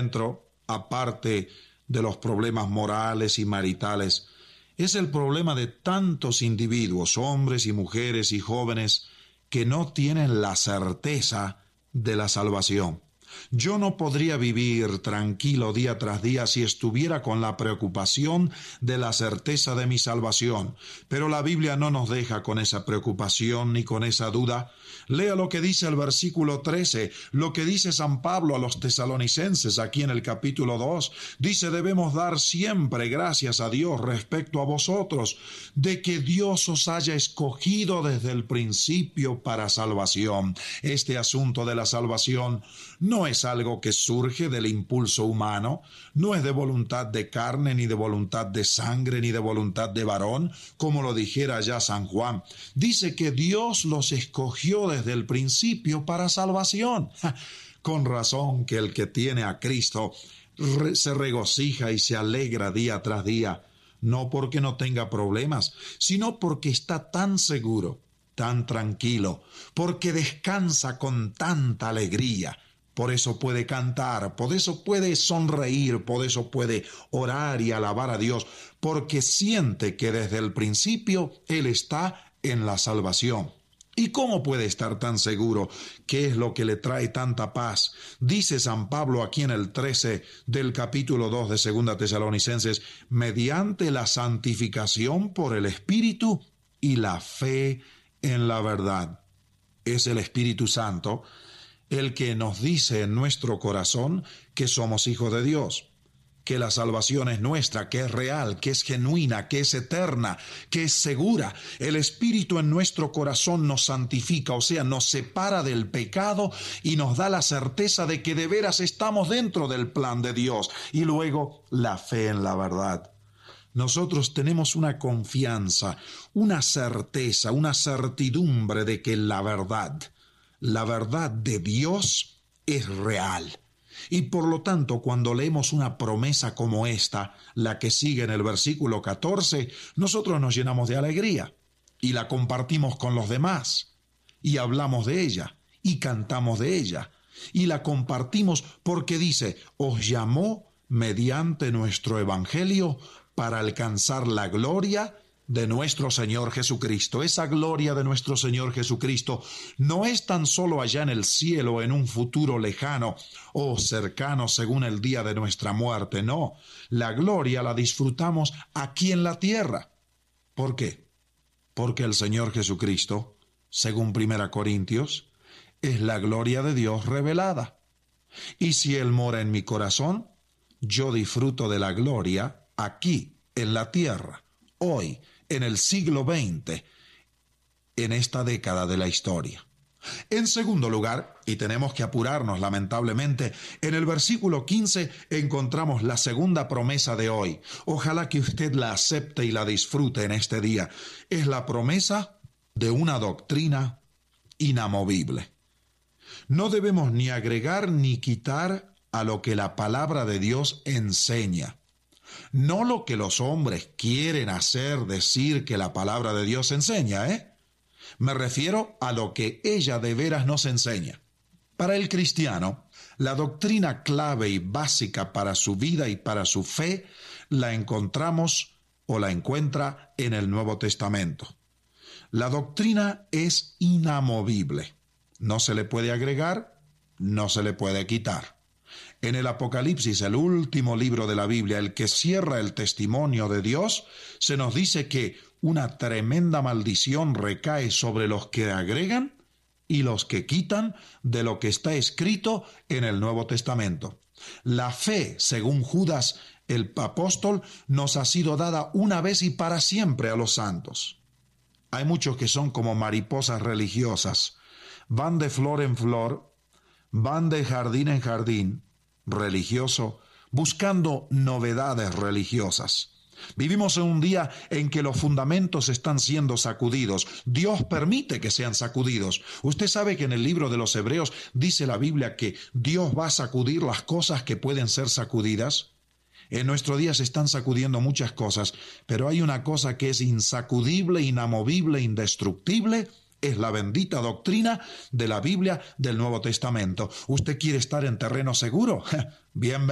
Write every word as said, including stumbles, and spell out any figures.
encuentro, aparte de los problemas morales y maritales, es el problema de tantos individuos, hombres y mujeres y jóvenes, que no tienen la certeza de la salvación. Yo no podría vivir tranquilo día tras día si estuviera con la preocupación de la certeza de mi salvación. Pero la Biblia no nos deja con esa preocupación ni con esa duda. Lea lo que dice el versículo trece, lo que dice San Pablo a los tesalonicenses aquí en el capítulo dos. Dice, debemos dar siempre gracias a Dios respecto a vosotros, de que Dios os haya escogido desde el principio para salvación. Este asunto de la salvación no es algo que surge del impulso humano, no es de voluntad de carne, ni de voluntad de sangre, ni de voluntad de varón, como lo dijera ya San Juan. Dice que Dios los escogió desde el principio para salvación. Con razón que el que tiene a Cristo re- se regocija y se alegra día tras día, no porque no tenga problemas, sino porque está tan seguro, tan tranquilo, porque descansa con tanta alegría. Por eso puede cantar, por eso puede sonreír, por eso puede orar y alabar a Dios, porque siente que desde el principio Él está en la salvación. ¿Y cómo puede estar tan seguro? ¿Qué es lo que le trae tanta paz? Dice San Pablo aquí en el trece del capítulo dos de Segunda Tesalonicenses, mediante la santificación por el Espíritu y la fe en la verdad. Es el Espíritu Santo el que nos dice en nuestro corazón que somos hijos de Dios, que la salvación es nuestra, que es real, que es genuina, que es eterna, que es segura. El Espíritu en nuestro corazón nos santifica, o sea, nos separa del pecado y nos da la certeza de que de veras estamos dentro del plan de Dios. Y luego la fe en la verdad. Nosotros tenemos una confianza, una certeza, una certidumbre de que la verdad, la verdad de Dios es real. Y por lo tanto, cuando leemos una promesa como esta, la que sigue en el versículo catorce, nosotros nos llenamos de alegría y la compartimos con los demás y hablamos de ella y cantamos de ella y la compartimos porque dice, os llamó mediante nuestro evangelio para alcanzar la gloria de nuestro Señor Jesucristo. Esa gloria de nuestro Señor Jesucristo no es tan solo allá en el cielo, en un futuro lejano o cercano según el día de nuestra muerte. No, la gloria la disfrutamos aquí en la tierra. ¿Por qué? Porque el Señor Jesucristo, según Primera Corintios, es la gloria de Dios revelada. Y si Él mora en mi corazón, yo disfruto de la gloria aquí en la tierra, hoy, en el siglo veinte, en esta década de la historia. En segundo lugar, y tenemos que apurarnos lamentablemente, en el versículo quince encontramos la segunda promesa de hoy. Ojalá que usted la acepte y la disfrute en este día. Es la promesa de una doctrina inamovible. No debemos ni agregar ni quitar a lo que la palabra de Dios enseña. No lo que los hombres quieren hacer decir que la palabra de Dios enseña, ¿eh? Me refiero a lo que ella de veras nos enseña. Para el cristiano, la doctrina clave y básica para su vida y para su fe la encontramos o la encuentra en el Nuevo Testamento. La doctrina es inamovible. No se le puede agregar, no se le puede quitar. En el Apocalipsis, el último libro de la Biblia, el que cierra el testimonio de Dios, se nos dice que una tremenda maldición recae sobre los que agregan y los que quitan de lo que está escrito en el Nuevo Testamento. La fe, según Judas el apóstol, nos ha sido dada una vez y para siempre a los santos. Hay muchos que son como mariposas religiosas. Van de flor en flor, van de jardín en jardín religioso, buscando novedades religiosas. Vivimos en un día en que los fundamentos están siendo sacudidos. Dios permite que sean sacudidos. Usted sabe que en el libro de los Hebreos dice la Biblia que Dios va a sacudir las cosas que pueden ser sacudidas. En nuestro día se están sacudiendo muchas cosas, pero hay una cosa que es insacudible, inamovible, indestructible. Es la bendita doctrina de la Biblia del Nuevo Testamento. ¿Usted quiere estar en terreno seguro? Bienvenido.